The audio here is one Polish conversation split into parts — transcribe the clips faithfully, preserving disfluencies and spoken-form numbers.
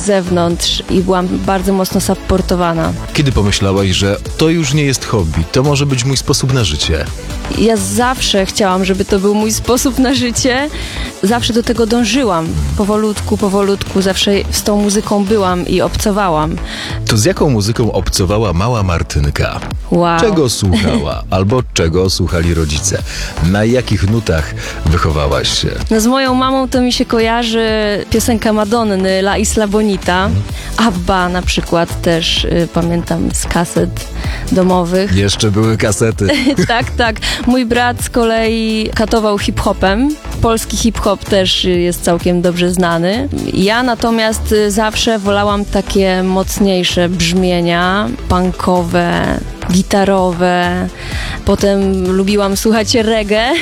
z zewnątrz i byłam bardzo mocno supportowana. Kiedy pomyślałaś, że to już nie jest hobby, to może być mój sposób na życie? Ja zawsze chciałam, żeby to był mój sposób na życie. Zawsze do tego dążyłam. Powolutku, powolutku zawsze z tą muzyką byłam i obcowałam. To z jaką muzyką obcowała mała Martynka? Wow. Czego słuchała? Albo czego słuchali rodzice? Na jakich nutach wychowałaś się? No z moją mamą to mi się kojarzy piosenka Madonny, La Isla Bonita. Abba na przykład też y, pamiętam z kaset domowych. Jeszcze były kasety. Tak, tak. Mój brat z kolei katował hip-hopem. Polski hip-hop też jest całkiem dobrze znany. Ja natomiast zawsze wolałam takie mocniejsze brzmienia, punkowe, gitarowe. Potem lubiłam słuchać reggae.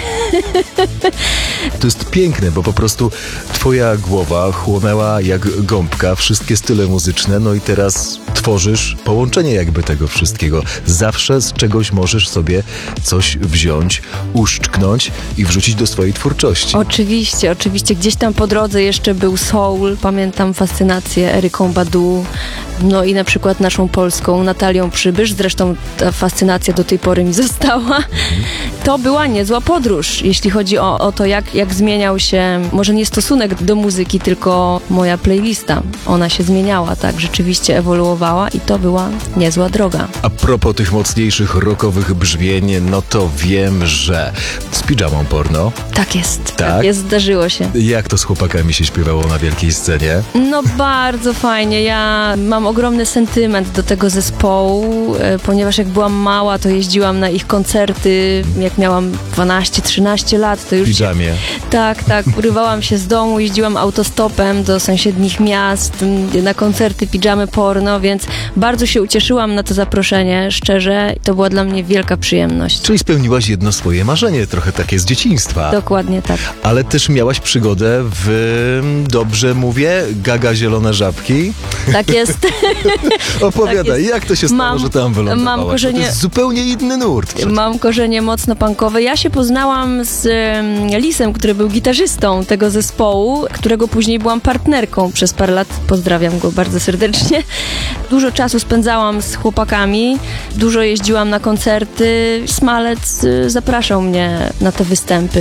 To jest piękne, bo po prostu twoja głowa chłonęła jak gąbka wszystkie style muzyczne, no i teraz tworzysz połączenie jakby tego wszystkiego. Zawsze z czegoś możesz sobie coś wziąć, uszczknąć i wrzucić do swojej twórczości. Oczywiście, oczywiście. Gdzieś tam po drodze jeszcze był soul. Pamiętam fascynację Eryką Badu. No i na przykład naszą polską Natalią Przybysz. Zresztą ta fascynacja do tej pory mi została. Mhm. To była niezła podróż, jeśli chodzi o, o to, jak, jak zmieniał się, może nie stosunek do muzyki, tylko moja playlista. Ona się zmieniała, tak, rzeczywiście ewoluowała i to była niezła droga. A propos tych mocniejszych rockowych brzmień, no to wiem, że z pidżamą porno. Tak jest, tak, tak jest, zdarzyło się. Jak to z chłopakami się śpiewało na wielkiej scenie? No bardzo fajnie. Ja mam ogromny sentyment do tego zespołu, ponieważ jak byłam mała, to jeździłam na ich koncerty. Jak miałam dwanaście trzynaście lat, to już... W pidżamie. Się, tak, tak. Urywałam się z domu, jeździłam autostopem do sąsiednich miast, na koncerty pidżamy porno, więc bardzo się ucieszyłam na to zaproszenie, szczerze. To była dla mnie wielka przyjemność. Czyli spełniłaś jedno swoje marzenie, trochę takie z dzieciństwa. Dokładnie tak. Ale też miałaś przygodę w, dobrze mówię, Gaga Zielone Żabki. Tak jest. Opowiadaj, tak jest. Jak to się stało, mam, że tam wylądowałaś? Mam korzenie, to jest zupełnie inny nurt. Przecież. Mam korzenie mocno punkowe. Ja się poznałam z um, Lisem, który był gitarzystą tego zespołu, którego później byłam partnerką przez parę lat. Pozdrawiam go bardzo serdecznie. Dużo czasu spędzałam z chłopakami, dużo jeździłam na koncerty. Smalec y, zapraszał mnie na te występy.